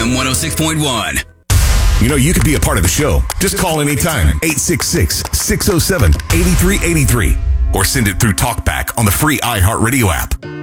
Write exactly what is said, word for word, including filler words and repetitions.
M one oh six point one. You know, you could be a part of the show. Just call anytime. eight six six, six oh seven, eight three eight three. Or send it through TalkBack on the free iHeartRadio app.